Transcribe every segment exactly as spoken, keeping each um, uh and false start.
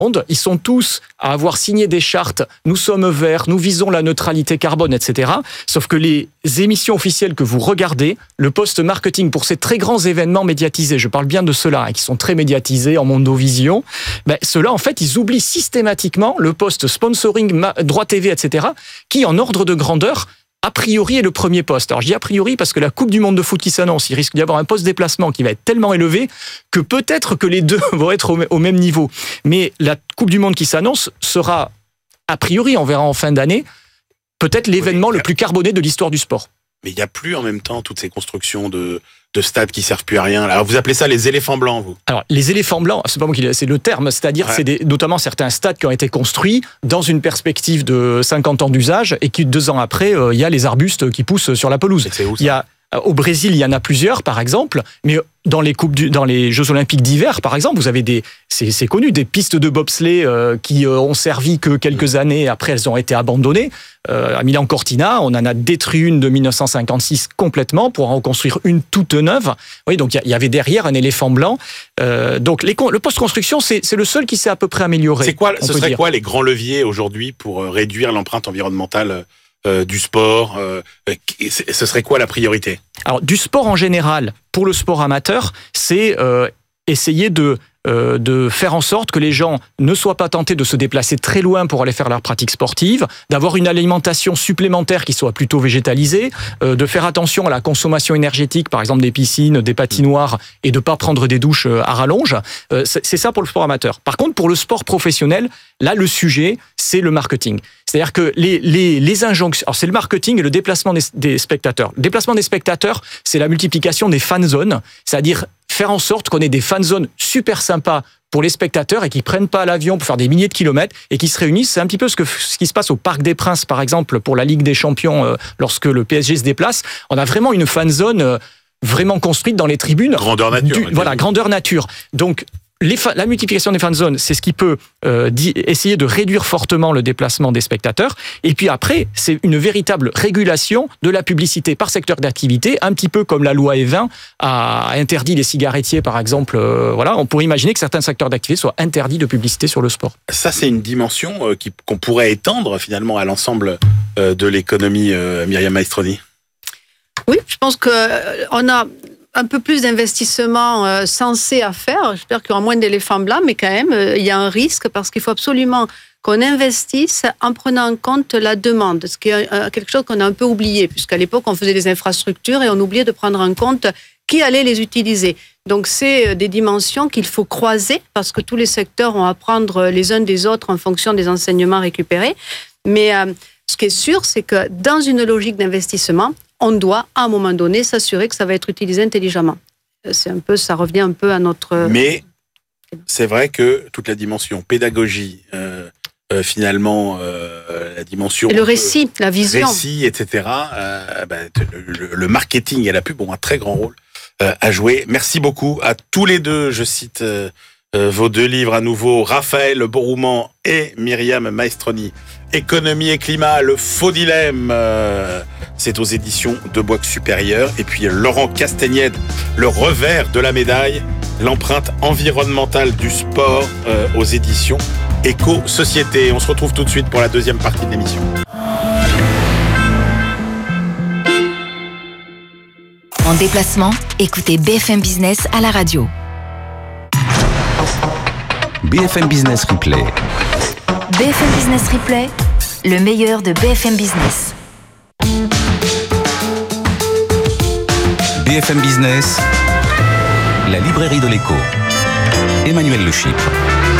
monde. Ils sont tous à avoir signé des chartes. Nous sommes verts, nous visons la neutralité carbone, et cetera. Sauf que les émissions officielles que vous regardez, le post marketing pour ces très grands événements médiatisés, je parle bien de ceux-là, hein, qui sont très médiatisés en Mondovision, ben, ceux-là, en fait, ils oublient systématiquement le post sponsoring, ma- droit T V, et cetera, qui, en ordre de grandeur, a priori est le premier poste. Alors je dis a priori parce que la Coupe du Monde de foot qui s'annonce, il risque d'y avoir un poste déplacement qui va être tellement élevé que peut-être que les deux vont être au même niveau. Mais la Coupe du Monde qui s'annonce sera, a priori, on verra en fin d'année, peut-être l'événement oui, le plus carboné de l'histoire du sport. Mais il n'y a plus en même temps toutes ces constructions de, de stades qui servent plus à rien. Alors vous appelez ça les éléphants blancs, vous ? Alors les éléphants blancs, c'est pas moi qui l'ai, c'est le terme, c'est-à-dire ouais. c'est des, notamment certains stades qui ont été construits dans une perspective de cinquante ans d'usage et qui deux ans après, il euh, y a les arbustes qui poussent sur la pelouse. C'est où ça ? Il y a Au Brésil, il y en a plusieurs, par exemple, mais dans les coupes du, dans les Jeux Olympiques d'hiver, par exemple, vous avez des, c'est, c'est connu, des pistes de bobsleigh euh, qui euh, ont servi que quelques années. Après, elles ont été abandonnées. Euh, à Milan-Cortina, on en a détruit une de dix-neuf cent cinquante-six complètement pour en construire une toute neuve. Oui, donc il y, y avait derrière un éléphant blanc. Euh, donc les, le post-construction, c'est, c'est le seul qui s'est à peu près amélioré. C'est quoi, ce serait dire. quoi les grands leviers aujourd'hui pour réduire l'empreinte environnementale Euh, du sport, euh, ce serait quoi la priorité ? Alors, du sport en général, pour le sport amateur, c'est euh, essayer de, euh, de faire en sorte que les gens ne soient pas tentés de se déplacer très loin pour aller faire leur pratique sportive, d'avoir une alimentation supplémentaire qui soit plutôt végétalisée, euh, de faire attention à la consommation énergétique, par exemple des piscines, des patinoires, et de ne pas prendre des douches à rallonge. Euh, c'est, c'est ça pour le sport amateur. Par contre, pour le sport professionnel, là, le sujet, c'est le marketing. C'est-à-dire que les, les, les injonctions... Alors, c'est le marketing et le déplacement des, des spectateurs. Le déplacement des spectateurs, c'est la multiplication des fan zones, c'est-à-dire faire en sorte qu'on ait des fan zones super sympas pour les spectateurs et qui prennent pas l'avion pour faire des milliers de kilomètres et qui se réunissent. C'est un petit peu ce, que, ce qui se passe au Parc des Princes, par exemple, pour la Ligue des Champions, euh, lorsque le P S G se déplace. On a vraiment une fan zone euh, vraiment construite dans les tribunes. Grandeur nature. Du, voilà, grandeur nature. Donc, Les fa- la multiplication des fan zones, c'est ce qui peut euh, di- essayer de réduire fortement le déplacement des spectateurs. Et puis après, c'est une véritable régulation de la publicité par secteur d'activité, un petit peu comme la loi E vingt a interdit les cigarettiers, par exemple. Euh, voilà, on pourrait imaginer que certains secteurs d'activité soient interdits de publicité sur le sport. Ça, c'est une dimension euh, qui, qu'on pourrait étendre finalement à l'ensemble euh, de l'économie, euh, Myriam Maestroni. Oui, je pense qu'on a un peu plus d'investissement euh, sensé à faire. J'espère qu'il y aura moins d'éléphants blancs, mais quand même, euh, il y a un risque parce qu'il faut absolument qu'on investisse en prenant en compte la demande, ce qui est euh, quelque chose qu'on a un peu oublié, puisqu'à l'époque, on faisait des infrastructures et on oubliait de prendre en compte qui allait les utiliser. Donc, c'est des dimensions qu'il faut croiser parce que tous les secteurs ont à prendre les uns des autres en fonction des enseignements récupérés. Mais euh, ce qui est sûr, c'est que dans une logique d'investissement, on doit, à un moment donné, s'assurer que ça va être utilisé intelligemment. C'est un peu, ça revient un peu à notre... Mais c'est vrai que toute la dimension pédagogie, euh, euh, finalement, euh, la dimension... Et le récit, euh, la vision. Récit, et cetera. Euh, bah, le, le marketing et la pub ont un très grand rôle euh, à jouer. Merci beaucoup à tous les deux. Je cite euh, euh, vos deux livres à nouveau, Raphaël Borouman et Myriam Maestroni. Économie et climat, le faux dilemme, euh, c'est aux éditions de Boixe Supérieure. Et puis Laurent Castagnède, le revers de la médaille, l'empreinte environnementale du sport, euh, aux éditions Éco-Société. On se retrouve tout de suite pour la deuxième partie de l'émission. En déplacement, écoutez B F M Business à la radio. B F M Business Replay. B F M Business Replay, le meilleur de B F M Business. B F M Business, la librairie de l'écho. Emmanuel Le Chypre.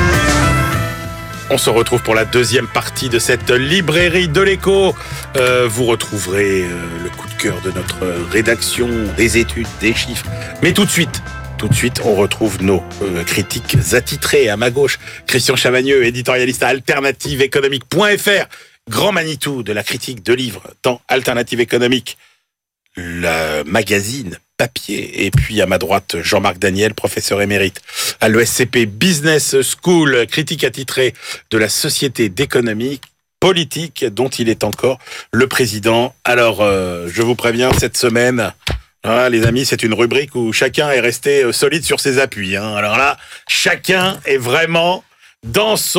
On se retrouve pour la deuxième partie de cette librairie de l'écho. Euh, vous retrouverez euh, le coup de cœur de notre rédaction, des études, des chiffres. Mais tout de suite, Tout de suite, on retrouve nos euh, critiques attitrés. À ma gauche, Christian Chavagneux, éditorialiste à alternative économique point f r, grand Manitou de la critique de livres dans Alternative économique, le magazine papier. Et puis à ma droite, Jean-Marc Daniel, professeur émérite à l'E S C P Business School, critique attitré de la Société d'économie politique, dont il est encore le président. Alors, euh, je vous préviens, cette semaine... Ah, les amis, c'est une rubrique où chacun est resté solide sur ses appuis. Hein. Alors là, chacun est vraiment dans son